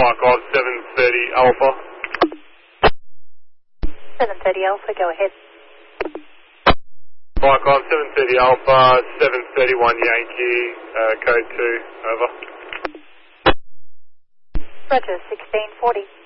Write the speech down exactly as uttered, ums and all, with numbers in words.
Mike Golf seven thirty Alpha. seven thirty Alpha, go ahead. Mike Golf seven thirty Alpha, seven thirty-one Yankee, uh, code two, over. Roger, sixteen forty.